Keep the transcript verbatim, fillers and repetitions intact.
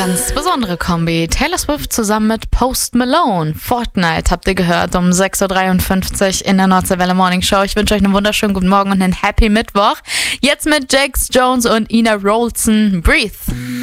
ganz besondere Kombi. Taylor Swift zusammen mit Post Malone. Fortnite habt ihr gehört um sechs Uhr dreiundfünfzig in der Nordseewelle Morning Show. Ich wünsche euch einen wunderschönen guten Morgen und einen Happy Mittwoch. Jetzt mit Jax Jones und Ina Rolson. Breathe.